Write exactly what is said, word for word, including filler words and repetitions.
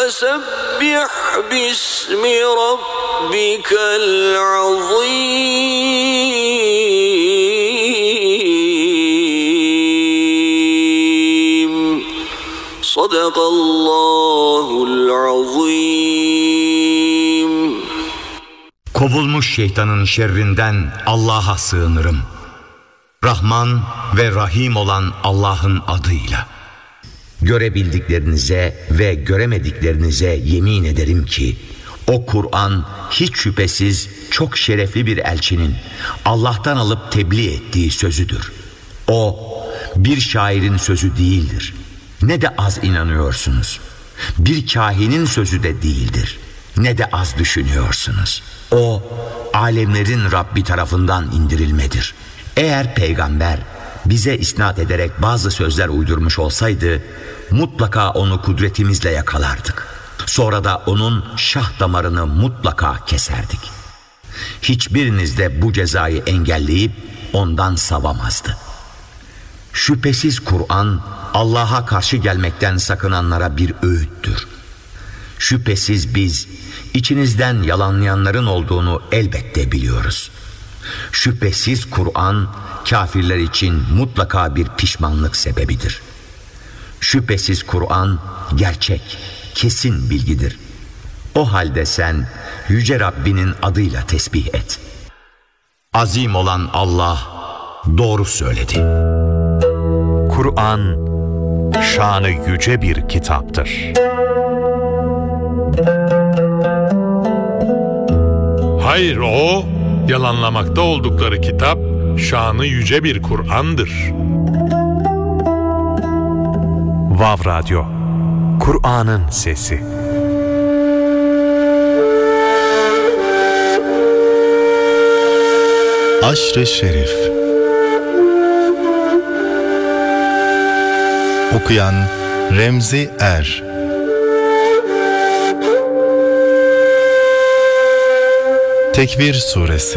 فسبح باسم ربك العظيم صدق الله العظيم. Kovulmuş şeytanın şerrinden Allah'a sığınırım. Rahman ve Rahim olan Allah'ın adıyla. Görebildiklerinize ve göremediklerinize yemin ederim ki o Kur'an hiç şüphesiz çok şerefli bir elçinin Allah'tan alıp tebliğ ettiği sözüdür. O bir şairin sözü değildir. Ne de az inanıyorsunuz. Bir kahinin sözü de değildir. Ne de az düşünüyorsunuz. O alemlerin Rabbi tarafından indirilmedir. Eğer peygamber bize isnat ederek bazı sözler uydurmuş olsaydı mutlaka onu kudretimizle yakalardık. Sonra da onun şah damarını mutlaka keserdik. Hiçbiriniz de bu cezayı engelleyip ondan savamazdı. Şüphesiz Kur'an Allah'a karşı gelmekten sakınanlara bir öğüttür. Şüphesiz biz içinizden yalanlayanların olduğunu elbette biliyoruz. Şüphesiz Kur'an kafirler için mutlaka bir pişmanlık sebebidir. Şüphesiz Kur'an gerçek, kesin bilgidir. O halde sen Yüce Rabbinin adıyla tesbih et. Azim olan Allah doğru söyledi. Kur'an şanı yüce bir kitaptır. Hayır, o yalanlamakta oldukları kitap şanı yüce bir Kur'an'dır. Vav Radyo, Kur'an'ın sesi. Aşr-ı Şerif. Okuyan Remzi Er. Tekvir Suresi.